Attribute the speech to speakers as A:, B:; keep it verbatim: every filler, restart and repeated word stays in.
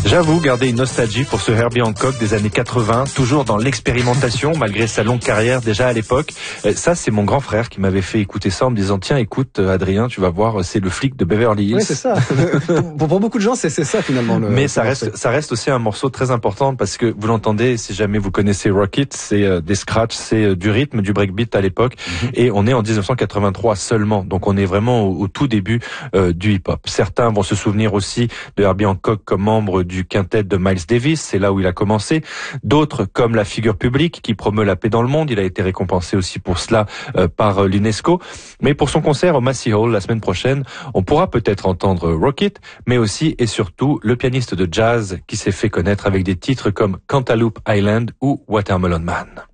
A: J'avoue garder une nostalgie pour ce Herbie Hancock des années quatre-vingts, toujours dans l'expérimentation malgré sa longue carrière déjà à l'époque. Ça, c'est mon grand frère qui m'avait fait écouter ça en me disant tiens, écoute Adrien, tu vas voir, c'est le flic de Beverly Hills.
B: Oui, c'est ça. pour, pour beaucoup de gens, c'est, c'est ça finalement. Le,
A: Mais ça reste, ça reste aussi un morceau très important parce que vous l'entendez, si jamais vous connaissez Rockit, c'est euh, des scratchs, c'est euh, du rythme, du breakbeat à l'époque, mm-hmm. et on est en dix-neuf cent quatre-vingt-trois seulement, donc on est vraiment au, au tout début euh, du hip-hop. Certains vont se souvenir aussi de Herbie Hancock comme membre du quintet de Miles Davis, c'est là où il a commencé. D'autres comme la figure publique qui promeut la paix dans le monde, il a été récompensé aussi pour cela euh, par euh, l'UNESCO. Mais pour son concert au Massey Hall la semaine prochaine, on pourra peut-être entendre Rockit, mais aussi et surtout le pianiste de jazz qui s'est fait connaître avec des titres comme Cantaloupe Island ou Watermelon Man.